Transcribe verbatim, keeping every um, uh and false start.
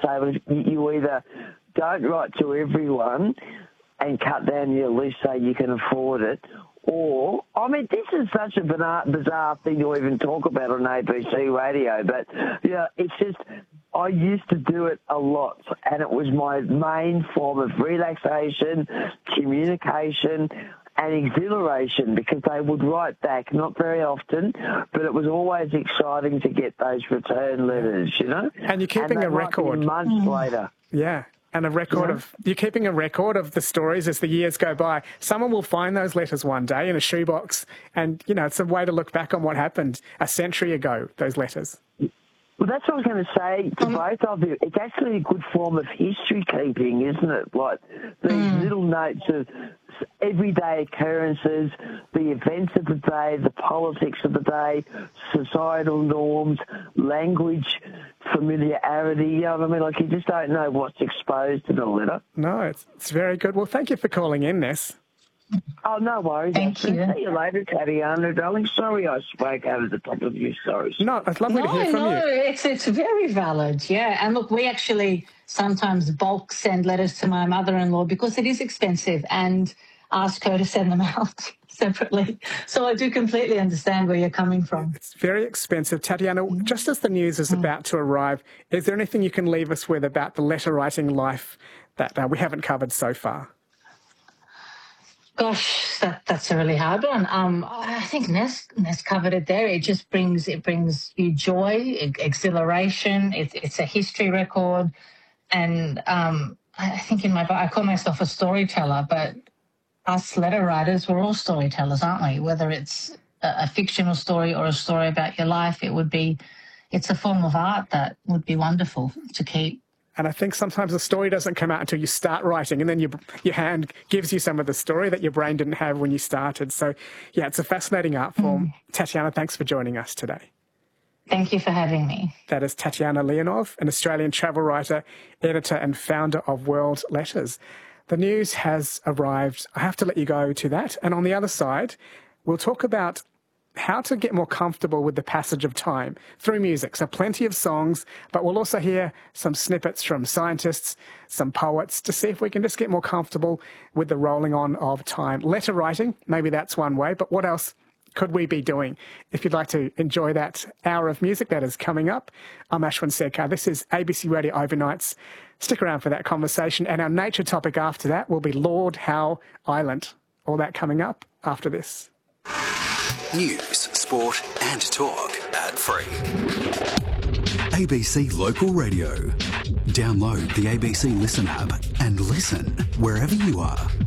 say was you you either don't write to everyone and cut down your list so you can afford it, or, I mean, this is such a bizarre, bizarre thing to even talk about on A B C radio, but, you know, it's just, I used to do it a lot, and it was my main form of relaxation, communication, and exhilaration, because they would write back, not very often, but it was always exciting to get those return letters, you know? And you're keeping and a record. months mm. later. Yeah. And a record yeah. of, you're keeping a record of the stories as the years go by. Someone will find those letters one day in a shoebox, and, you know, it's a way to look back on what happened a century ago, those letters. Well, that's what I was going to say to both of you. It's actually a good form of history keeping, isn't it? Like these mm. little notes of everyday occurrences, the events of the day, the politics of the day, societal norms, language, familiarity. You know what I mean? Like you just don't know what's exposed in a letter. No, it's, it's very good. Well, thank you for calling in, Ness. Oh, no worries. Thank I'll you. See you later, Tatiana, darling. Sorry I spoke over the top of you. Sorry. No, it's lovely no, to hear from no, you. No, it's, it's very valid, yeah. And look, we actually sometimes bulk send letters to my mother-in-law because it is expensive, and ask her to send them out separately. So I do completely understand where you're coming from. It's very expensive. Tatiana, just as the news is mm. about to arrive, is there anything you can leave us with about the letter-writing life that uh, we haven't covered so far? Gosh, that, that's a really hard one. Um, I think Ness, Ness covered it there. It just brings it brings you joy, exhilaration. It, it's a history record, and um, I think in my I call myself a storyteller, but us letter writers, we're all storytellers, aren't we? Whether it's a, a fictional story or a story about your life, it would be. It's a form of art that would be wonderful to keep. And I think sometimes the story doesn't come out until you start writing, and then your, your hand gives you some of the story that your brain didn't have when you started. So, yeah, it's a fascinating art form. Mm. Tatiana, thanks for joining us today. Thank you for having me. That is Tatiana Leonov, an Australian travel writer, editor and founder of World Letters. The news has arrived. I have to let you go to that. And on the other side, we'll talk about how to get more comfortable with the passage of time through music. So plenty of songs, but we'll also hear some snippets from scientists, some poets, to see if we can just get more comfortable with the rolling on of time. Letter writing, maybe that's one way, but what else could we be doing? If you'd like to enjoy that hour of music that is coming up, I'm Ashwin Serkar. This is A B C Radio Overnights. Stick around for that conversation. And our nature topic after that will be Lord Howe Island. All that coming up after this. News, sport and talk ad-free. A B C Local Radio. Download the A B C Listen app and listen wherever you are.